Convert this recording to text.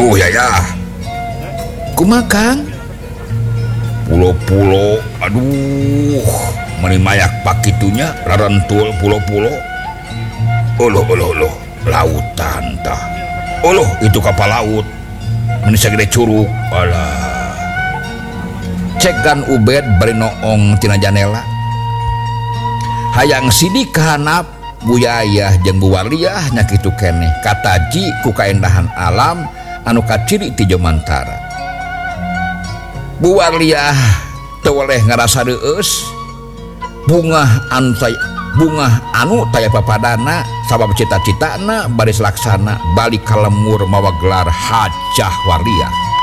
Tuh ya kumakan pulau-pulau aduh menimayak pak itunya rarentul pulau-pulau lautan tah itu kapal laut manusia gede curug alah cekan Ubed bari noong tina janela hayang sidik kahanap Buyayah jeung Bu Warliah nya kitu keneh kataji ku kaendahan alam anu kaciri ti Jomantara. Bu Warliah teu weleh ngarasa reueus bunga anu taya papadana sabab cita-citana baris laksana balik ka lemur mawa gelar Hajah Warliah.